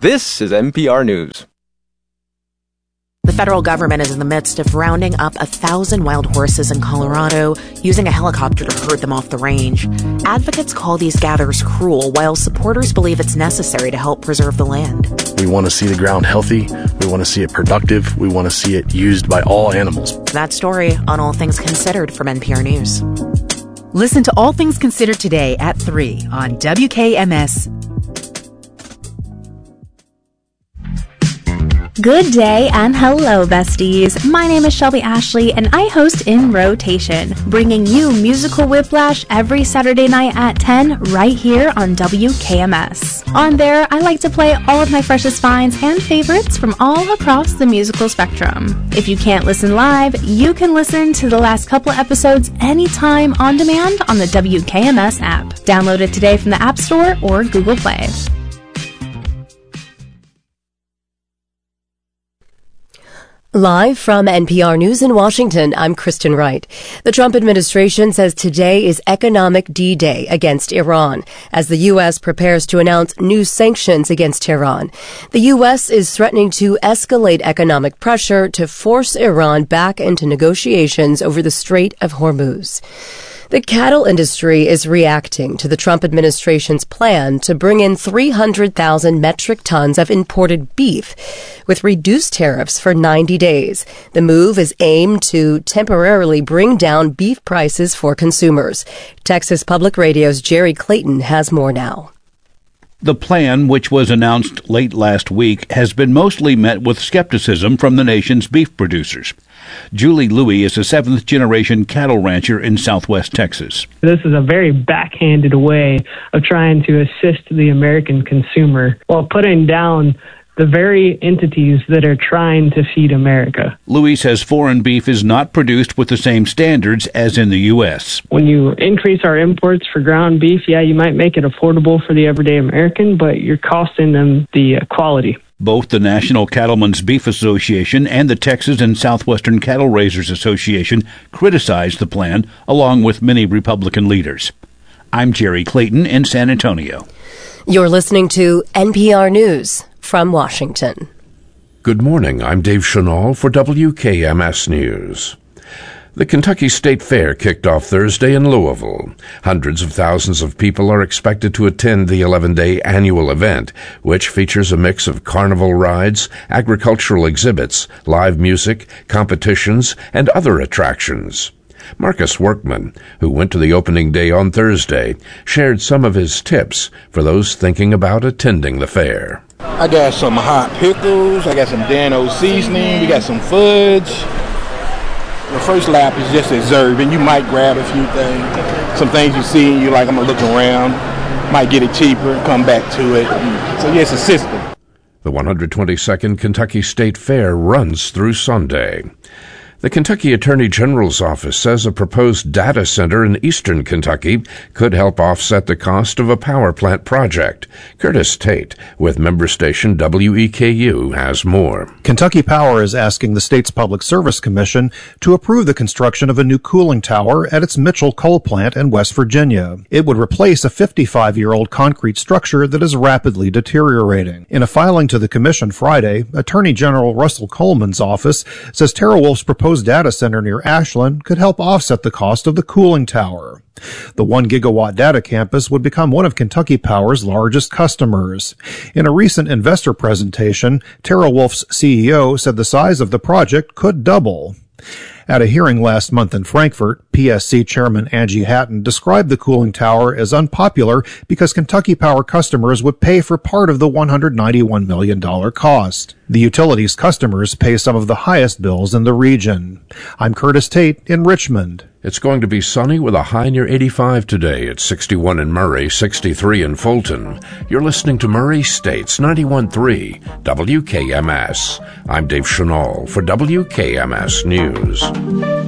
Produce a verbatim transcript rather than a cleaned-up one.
This is N P R News. The federal government is in the midst of rounding up a thousand wild horses in Colorado, using a helicopter to herd them off the range. Advocates call these gathers cruel, while supporters believe it's necessary to help preserve the land. We want to see the ground healthy. We want to see it productive. We want to see it used by all animals. That story on All Things Considered from N P R News. Listen to All Things Considered today at three on W K M S. Good day and hello, besties. My name is Shelby Ashley and I host In Rotation, bringing you musical whiplash every Saturday night at ten right here on W K M S. On there, I like to play all of my freshest finds and favorites from all across the musical spectrum. If you can't listen live, you can listen to the last couple of episodes anytime on demand on the W K M S app. Download it today from the App Store or Google Play. Live from N P R News in Washington, I'm Kristen Wright. The Trump administration says today is Economic D-Day against Iran, as the U S prepares to announce new sanctions against Tehran. The U S is threatening to escalate economic pressure to force Iran back into negotiations over the Strait of Hormuz. The cattle industry is reacting to the Trump administration's plan to bring in three hundred thousand metric tons of imported beef with reduced tariffs for ninety days. The move is aimed to temporarily bring down beef prices for consumers. Texas Public Radio's Jerry Clayton has more now. The plan, which was announced late last week, has been mostly met with skepticism from the nation's beef producers. Julie Louie is a seventh-generation cattle rancher in southwest Texas. This is a very backhanded way of trying to assist the American consumer while putting down the very entities that are trying to feed America. Louis says foreign beef is not produced with the same standards as in the U S. When you increase our imports for ground beef, yeah, you might make it affordable for the everyday American, but you're costing them the uh, quality. Both the National Cattlemen's Beef Association and the Texas and Southwestern Cattle Raisers Association criticized the plan, along with many Republican leaders. I'm Jerry Clayton in San Antonio. You're listening to N P R News from Washington. Good morning. I'm Dave Chanel for W K M S News. The Kentucky State Fair kicked off Thursday in Louisville. Hundreds of thousands of people are expected to attend the eleven-day annual event, which features a mix of carnival rides, agricultural exhibits, live music, competitions, and other attractions. Marcus Workman, who went to the opening day on Thursday, shared some of his tips for those thinking about attending the fair. I got some hot pickles, I got some Dan-O seasoning, we got some fudge. The first lap is just observing. You might grab a few things, some things you see and you're like, I'm going to look around, might get it cheaper, come back to it. So yes, a system. The one hundred twenty-second Kentucky State Fair runs through Sunday. The Kentucky Attorney General's office says a proposed data center in eastern Kentucky could help offset the cost of a power plant project. Curtis Tate, with member station W E K U, has more. Kentucky Power is asking the state's Public Service Commission to approve the construction of a new cooling tower at its Mitchell coal plant in West Virginia. It would replace a fifty-five-year-old concrete structure that is rapidly deteriorating. In a filing to the commission Friday, Attorney General Russell Coleman's office says TerraWolf's proposed data center near Ashland could help offset the cost of the cooling tower. The one gigawatt data campus would become one of Kentucky Power's largest customers. In a recent investor presentation, TerraWolf's C E O said the size of the project could double. At a hearing last month in Frankfort, P S C Chairman Angie Hatton described the cooling tower as unpopular because Kentucky Power customers would pay for part of the one hundred ninety-one million dollars cost. The utility's customers pay some of the highest bills in the region. I'm Curtis Tate in Richmond. It's going to be sunny with a high near eighty-five today. It's sixty-one in Murray, sixty-three in Fulton. You're listening to Murray State's ninety-one point three W K M S. I'm Dave Chanel for W K M S News.